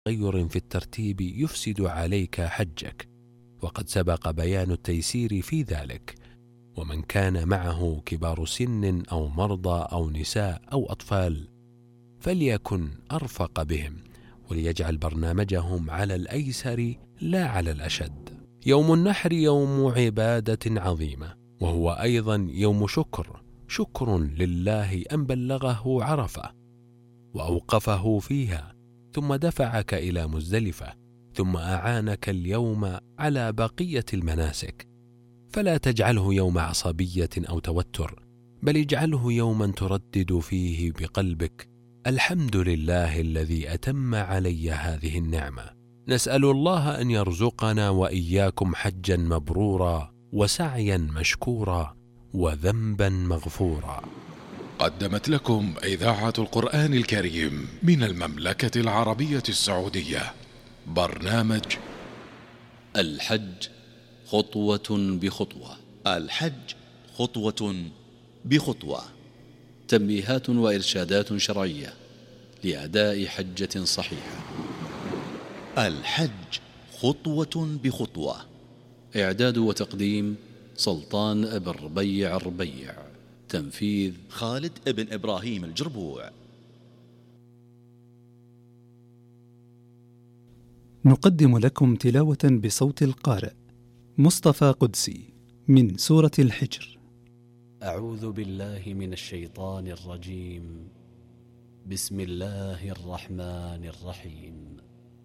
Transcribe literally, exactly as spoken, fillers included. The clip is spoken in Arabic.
تغير في الترتيب يفسد عليك حجك، وقد سبق بيان التيسير في ذلك. ومن كان معه كبار سن أو مرضى أو نساء أو أطفال فليكن أرفق بهم، وليجعل برنامجهم على الأيسر لا على الأشد. يوم النحر يوم عبادة عظيمة، وهو أيضا يوم شكر، شكر لله أن بلغه عرفة وأوقفه فيها، ثم دفعك إلى مزدلفة، ثم أعانك اليوم على بقية المناسك. فلا تجعله يوم عصبية أو توتر، بل اجعله يوما تردد فيه بقلبك: الحمد لله الذي أتم علي هذه النعمة. نسأل الله أن يرزقنا وإياكم حجا مبرورا وسعيا مشكورا وذنبا مغفورا. قدمت لكم إذاعة القرآن الكريم من المملكة العربية السعودية برنامج الحج خطوة بخطوة. الحج خطوة بخطوة. تنبيهات وإرشادات شرعية لأداء حجة صحيحة. الحج خطوة بخطوة. إعداد وتقديم سلطان بن ربيع الربيع. تنفيذ خالد بن إبراهيم الجربوع. نقدم لكم تلاوة بصوت القارئ مصطفى قدسي من سورة الحجر. أعوذ بالله من الشيطان الرجيم. بسم الله الرحمن الرحيم.